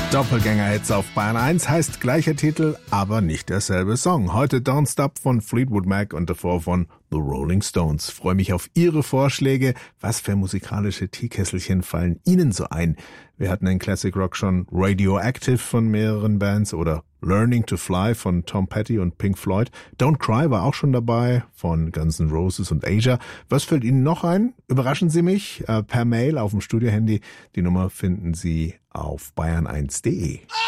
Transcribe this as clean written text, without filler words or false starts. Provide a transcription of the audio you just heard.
Doppelgänger-Hits auf Bayern 1 heißt gleicher Titel, aber nicht derselbe Song. Heute Don't Stop von Fleetwood Mac und davor von The Rolling Stones. Freue mich auf Ihre Vorschläge. Was für musikalische Teekesselchen fallen Ihnen so ein? Wir hatten in Classic Rock schon Radioactive von mehreren Bands oder Learning to Fly von Tom Petty und Pink Floyd. Don't Cry war auch schon dabei von Guns N' Roses und Asia. Was fällt Ihnen noch ein? Überraschen Sie mich per Mail auf dem Studiohandy. Die Nummer finden Sie auf bayern1.de.